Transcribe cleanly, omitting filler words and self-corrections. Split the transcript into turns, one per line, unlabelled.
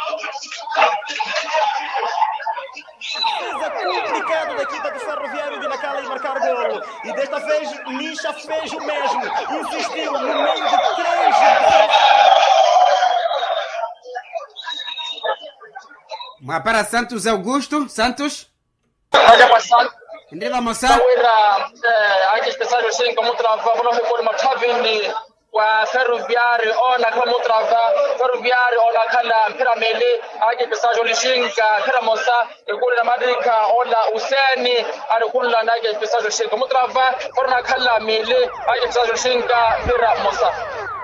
Defesa complicada da equipa do Ferroviário de Nacala em marcar golo. E desta vez Misha fez o mesmo. Insistiu no meio de 3
para Santos Augusto. Santos.
Haja passado.
Ndiva mosa.
Haja especial assim como trava, não reforma Tavini. Wa Ferroviário ona kama trava Ferroviário ona kana Piramele aje pesajo lishinga Piramosa ekule na madrika ona Useni alikula naje pesajo lishinga mutrava forna kala mele aje pesajo lishinga Piramosa.